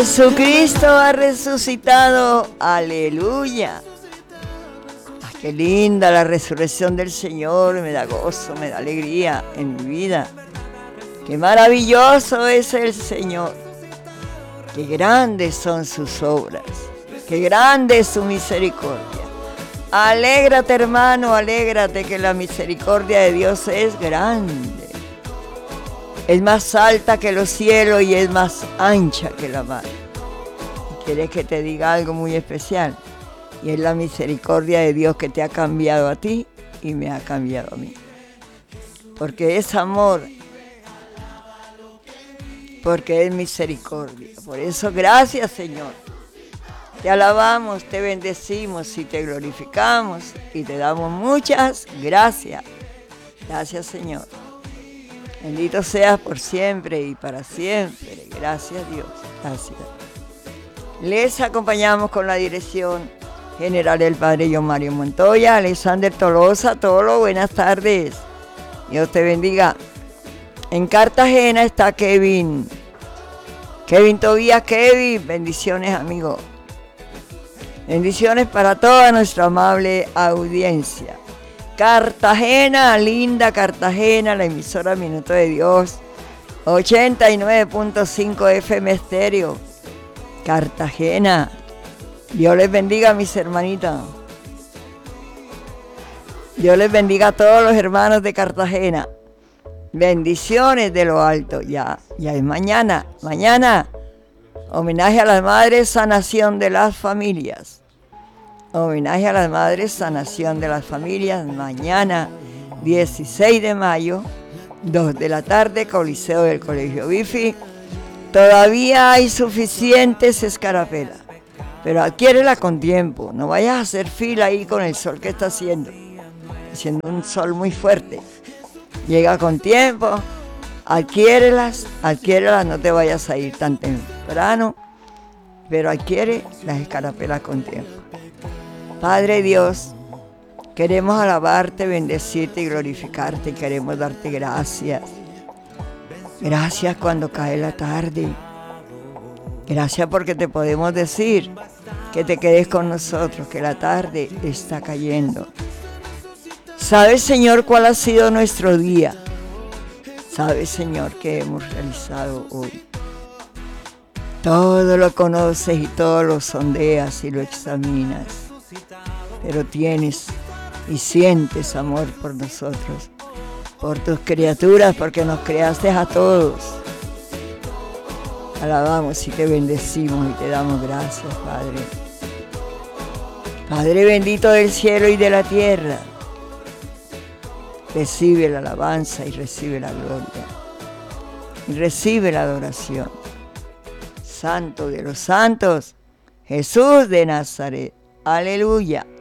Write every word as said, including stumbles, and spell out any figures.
Jesucristo ha resucitado, aleluya. Ah, qué linda la resurrección del Señor, me da gozo, me da alegría en mi vida. Qué maravilloso es el Señor, qué grandes son sus obras, qué grande es su misericordia. Alégrate, hermano, alégrate, que la misericordia de Dios es grande. Es más alta que los cielos y es más ancha que la mar. Y quieres que te diga algo muy especial, y es la misericordia de Dios que te ha cambiado a ti y me ha cambiado a mí. Porque es amor, porque es misericordia. Por eso, gracias, Señor. Te alabamos, te bendecimos y te glorificamos y te damos muchas gracias. Gracias, Señor. Bendito seas por siempre y para siempre. Gracias, Dios. Gracias. Les acompañamos con la dirección general del Padre John Mario Montoya, Alexander Tolosa. Tolo, buenas tardes. Dios te bendiga. En Cartagena está Kevin. Kevin Tobías, Kevin. Bendiciones, amigo. Bendiciones para toda nuestra amable audiencia. Cartagena, linda Cartagena, la emisora Minuto de Dios, ochenta y nueve punto cinco F M Estéreo. Cartagena, Dios les bendiga, mis hermanitas. Dios les bendiga a todos los hermanos de Cartagena. Bendiciones de lo alto. Ya, ya es mañana. Mañana, homenaje a las madres, sanación de las familias. Homenaje a las madres, sanación de las familias. Mañana, dieciséis de mayo, dos de la tarde, Coliseo del Colegio Bifi. Todavía hay suficientes escarapelas, pero adquiérela con tiempo. No vayas a hacer fila ahí con el sol que está haciendo. Haciendo un sol muy fuerte. Llega con tiempo, adquiérelas, adquiérelas, no te vayas a ir tan temprano, pero adquiere las escarapelas con tiempo. Padre Dios, queremos alabarte, bendecirte y glorificarte, queremos darte gracias. Gracias cuando cae la tarde. Gracias porque te podemos decir que te quedes con nosotros, que la tarde está cayendo. ¿Sabes, Señor, cuál ha sido nuestro día? ¿Sabes, Señor, qué hemos realizado hoy? Todo lo conoces y todo lo sondeas y lo examinas. Pero tienes y sientes amor por nosotros, por tus criaturas, porque nos creaste a todos. Alabamos y te bendecimos y te damos gracias, Padre. Padre bendito del cielo y de la tierra, recibe la alabanza y recibe la gloria y recibe la adoración. Santo de los santos, Jesús de Nazaret. Aleluya.